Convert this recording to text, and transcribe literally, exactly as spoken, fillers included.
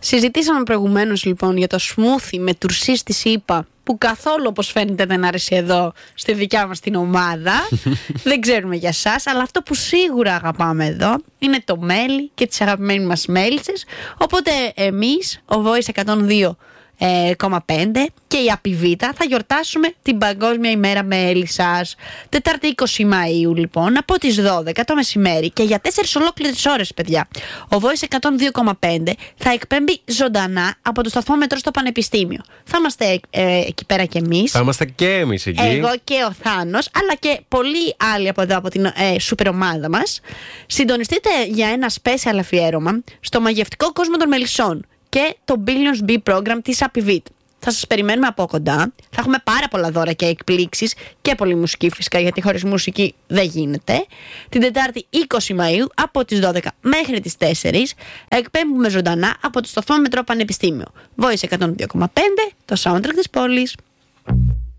Συζητήσαμε προηγουμένως λοιπόν για το smoothie με τουρσί στη ΣΥΠΑ, που καθόλου όπως φαίνεται δεν άρεσε εδώ στη δικιά μας την ομάδα. Δεν ξέρουμε για σας, αλλά αυτό που σίγουρα αγαπάμε εδώ είναι το μέλι και τις αγαπημένες μας μέλισσες. Οπότε εμείς, ο Voice εκατόν δύο κόμμα πέντε και η Απιβίτα θα γιορτάσουμε την Παγκόσμια ημέρα μέλισσας. Τετάρτη είκοσι Μαΐου λοιπόν, από τις δώδεκα το μεσημέρι και για τέσσερις ολόκληρες ώρες, παιδιά. Ο Voice εκατόν δύο κόμμα πέντε θα εκπέμπει ζωντανά από το σταθμό μετρό στο Πανεπιστήμιο. Θα είμαστε ε, εκεί πέρα κι εμείς. Θα είμαστε και εμείς εκεί. Εγώ και ο Θάνος, αλλά και πολλοί άλλοι από εδώ, από την ε, σούπερ ομάδα μας. Συντονιστείτε για ένα special αφιέρωμα στο μαγευτικό κόσμο των μελισσών και το Billions Bee Program της Apivit. Θα σας περιμένουμε από κοντά. Θα έχουμε πάρα πολλά δώρα και εκπλήξεις και πολλή μουσική φυσικά, γιατί χωρίς μουσική δεν γίνεται. Την Τετάρτη είκοσι Μαΐου από τις δώδεκα μέχρι τις τέσσερις εκπέμπουμε ζωντανά από το σταθμό μετρό Πανεπιστήμιο. Voice εκατόν δύο κόμμα πέντε, το soundtrack της πόλης.